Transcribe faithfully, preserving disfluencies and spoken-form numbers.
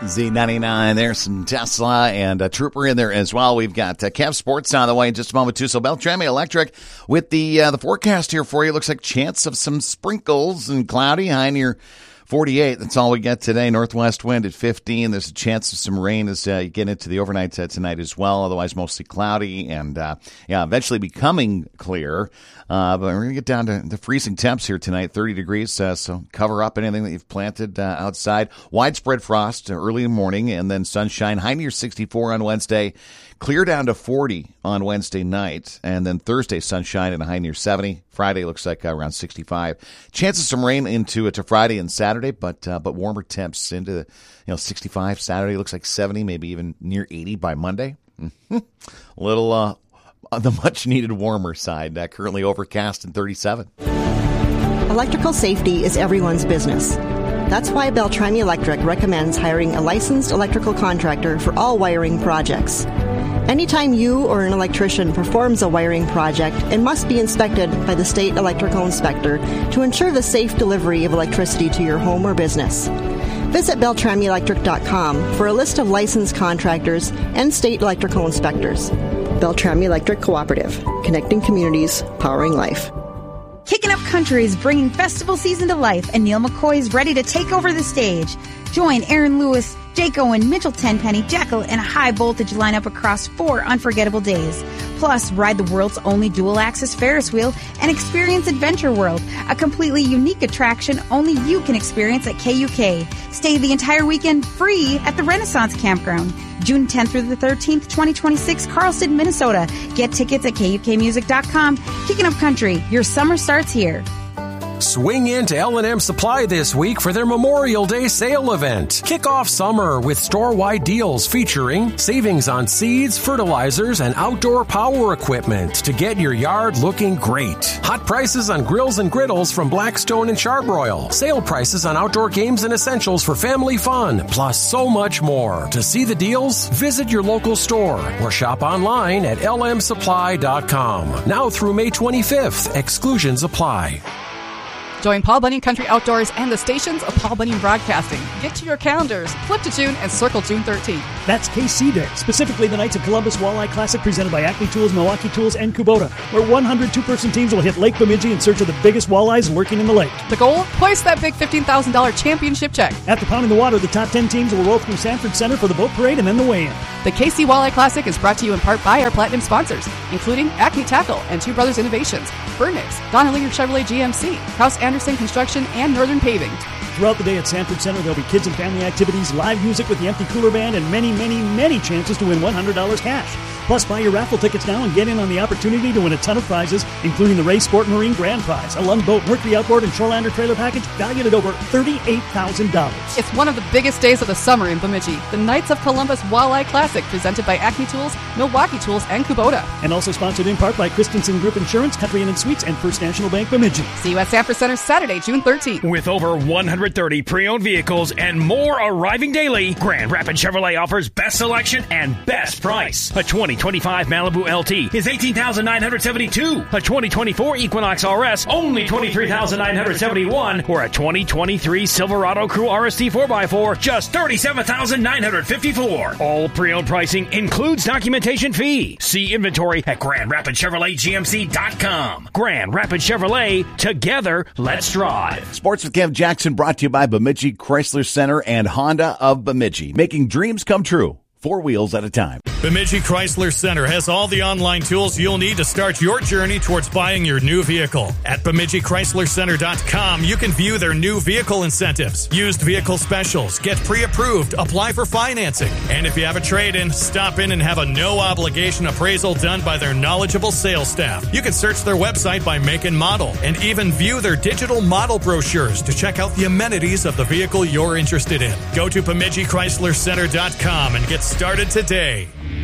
Z ninety-nine, there's some Tesla and a Trooper in there as well. We've got uh, Kev Sports on the way in just a moment, too. So Beltrami Electric with the uh, the forecast here for you. Looks like chance of some sprinkles and cloudy, high near forty-eight. That's all we get today. Northwest wind at fifteen. There's a chance of some rain as uh, you get into the overnight uh, tonight as well. Otherwise, mostly cloudy and, uh, yeah, eventually becoming clear. Uh, but we're going to get down to the freezing temps here tonight, thirty degrees. Uh, so cover up anything that you've planted uh, outside. Widespread frost early in the morning and then sunshine. High near sixty-four on Wednesday. Clear down to forty on Wednesday night. And then Thursday, sunshine and a high near seventy. Friday looks like uh, around sixty-five. Chance of some rain into uh, to Friday and Saturday, but uh, but warmer temps into you know sixty-five. Saturday looks like seventy, maybe even near eighty by Monday. Mm-hmm. A little uh, on the much-needed warmer side. Uh, currently overcast and thirty-seven. Electrical safety is everyone's business. That's why Beltrami Electric recommends hiring a licensed electrical contractor for all wiring projects. Anytime you or an electrician performs a wiring project, it must be inspected by the state electrical inspector to ensure the safe delivery of electricity to your home or business. Visit Beltrami Electric dot com for a list of licensed contractors and state electrical inspectors. Beltrami Electric Cooperative, connecting communities, powering life. Kicking Up Country is bringing festival season to life, and Neil McCoy is ready to take over the stage. Join Aaron Lewis, Jake Owen, Mitchell Tenpenny, Jekyll, and a high-voltage lineup across four unforgettable days. Plus, ride the world's only dual-axis Ferris wheel and experience Adventure World, a completely unique attraction only you can experience at K U K. Stay the entire weekend free at the Renaissance Campground. June tenth through the thirteenth, twenty twenty-six, Carlston, Minnesota. Get tickets at K U K music dot com. Kicking Up Country, your summer starts here. Swing into L and M Supply this week for their Memorial Day sale event. Kick off summer with store-wide deals featuring savings on seeds, fertilizers, and outdoor power equipment to get your yard looking great. Hot prices on grills and griddles from Blackstone and Charbroil. Sale prices on outdoor games and essentials for family fun, plus so much more. To see the deals, visit your local store or shop online at L M supply dot com. Now through May twenty-fifth, exclusions apply. Join Paul Bunyan Country Outdoors and the stations of Paul Bunyan Broadcasting. Get to your calendars, flip to June, and circle June thirteenth. That's K C Day, specifically the Knights of Columbus Walleye Classic presented by Acme Tools, Milwaukee Tools, and Kubota, where one hundred two-person teams will hit Lake Bemidji in search of the biggest walleyes lurking in the lake. The goal? Hoist that big fifteen thousand dollars championship check. After pounding the water, the top ten teams will roll through Sanford Center for the boat parade and then the weigh-in. The K C Walleye Classic is brought to you in part by our platinum sponsors, including Acme Tackle and Two Brothers Innovations, Burnix, Donnelly Chevrolet G M C, Kraus Anderson Construction, and Northern Paving. Throughout the day at Sanford Center, there'll be kids and family activities, live music with the Empty Cooler Band, and many, many, many chances to win one hundred dollars cash. Plus, buy your raffle tickets now and get in on the opportunity to win a ton of prizes, including the Ray Sport Marine Grand Prize, a Lund Boat, Mercury Outboard, and Shorelander trailer package valued at over thirty-eight thousand dollars. It's one of the biggest days of the summer in Bemidji. The Knights of Columbus Walleye Classic, presented by Acme Tools, Milwaukee Tools, and Kubota. And also sponsored in part by Christensen Group Insurance, Country Inn and Suites, and First National Bank Bemidji. See you at Sanford Center Saturday, June thirteenth. With over one hundred thirty pre-owned vehicles and more arriving daily, Grand Rapids Chevrolet offers best selection and best price. A twenty twenty-five Malibu L T is eighteen thousand nine hundred seventy-two dollars. A twenty twenty-four Equinox R S, only twenty-three thousand nine hundred seventy-one dollars. Or a twenty twenty-three Silverado Crew R S T four by four, just thirty-seven thousand nine hundred fifty-four dollars. All pre-owned pricing includes documentation fee. See inventory at Grand Rapids Chevrolet G M C dot com. Grand Rapids Chevrolet, together, let's drive. Sports with Kev Jackson brought to you by Bemidji Chrysler Center and Honda of Bemidji, making dreams come true. Four wheels at a time. Bemidji Chrysler Center has all the online tools you'll need to start your journey towards buying your new vehicle. At Bemidji Chrysler Center dot com, you can view their new vehicle incentives, used vehicle specials, get pre-approved, apply for financing. And if you have a trade-in, stop in and have a no-obligation appraisal done by their knowledgeable sales staff. You can search their website by make and model, and even view their digital model brochures to check out the amenities of the vehicle you're interested in. Go to Bemidji Chrysler Center dot com and get started today.